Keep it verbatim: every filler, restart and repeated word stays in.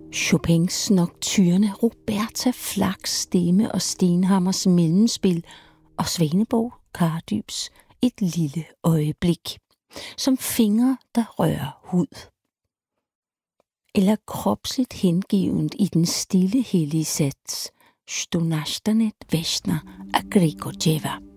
Chopins nocturne, Roberta Flacks stemme og Stenhammers mellemspil og Svaneborg Kardybs Et lille øjeblik, som fingre, der rører hud. Eller kropsligt hengivent i den stille hellige sats, Što nastanet vesna, a Grigorjeva.